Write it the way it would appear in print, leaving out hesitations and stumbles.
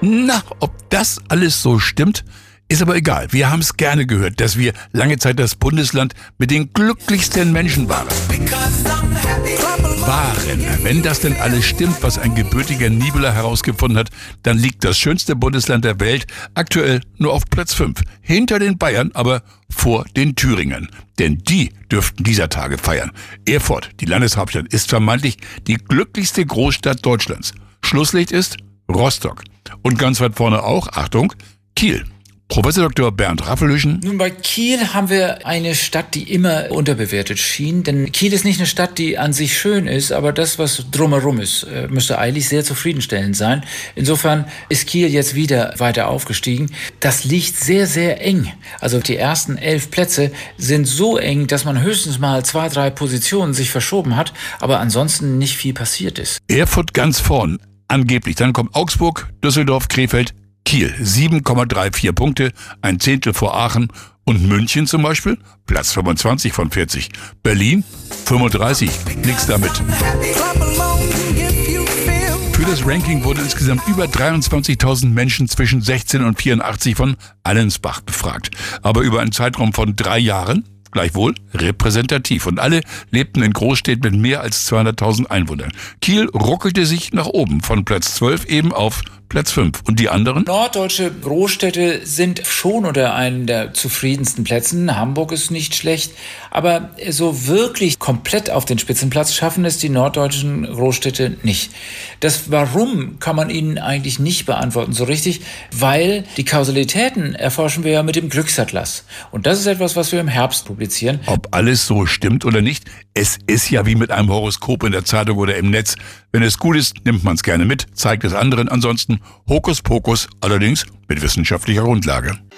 Na, ob das alles so stimmt, ist aber egal. Wir haben es gerne gehört, dass wir lange Zeit das Bundesland mit den glücklichsten Menschen waren. Wenn das denn alles stimmt, was ein gebürtiger Nibeler herausgefunden hat, dann liegt das schönste Bundesland der Welt aktuell nur auf Platz 5. Hinter den Bayern, aber vor den Thüringern. Denn die dürften dieser Tage feiern. Erfurt, die Landeshauptstadt, ist vermeintlich die glücklichste Großstadt Deutschlands. Schlusslicht ist Rostock. Und ganz weit vorne auch, Achtung, Kiel. Professor Dr. Bernd Raffelhüschen. Nun, bei Kiel haben wir eine Stadt, die immer unterbewertet schien. Denn Kiel ist nicht eine Stadt, die an sich schön ist, aber das, was drumherum ist, müsste eigentlich sehr zufriedenstellend sein. Insofern ist Kiel jetzt wieder weiter aufgestiegen. Das liegt sehr, sehr eng. Also die ersten 11 Plätze sind so eng, dass man höchstens mal 2, 3 Positionen sich verschoben hat, aber ansonsten nicht viel passiert ist. Erfurt ganz vorn, angeblich. Dann kommt Augsburg, Düsseldorf, Krefeld, Kiel, 7,34 Punkte, ein Zehntel vor Aachen. Und München zum Beispiel, Platz 25 von 40. Berlin, 35, nix damit. Für das Ranking wurden insgesamt über 23.000 Menschen zwischen 16 und 84 von Allensbach befragt. Aber über einen Zeitraum von 3 Jahren, gleichwohl repräsentativ. Und alle lebten in Großstädten mit mehr als 200.000 Einwohnern. Kiel ruckelte sich nach oben, von Platz 12 eben auf Platz 5. Und die anderen? Norddeutsche Großstädte sind schon unter einen der zufriedensten Plätzen. Hamburg ist nicht schlecht. Aber so wirklich komplett auf den Spitzenplatz schaffen es die norddeutschen Großstädte nicht. Das Warum kann man ihnen eigentlich nicht beantworten so richtig, weil die Kausalitäten erforschen wir ja mit dem Glücksatlas. Und das ist etwas, was wir im Herbst publizieren. Ob alles so stimmt oder nicht, es ist ja wie mit einem Horoskop in der Zeitung oder im Netz. Wenn es gut ist, nimmt man es gerne mit, zeigt es anderen. Ansonsten Hokuspokus, allerdings mit wissenschaftlicher Grundlage.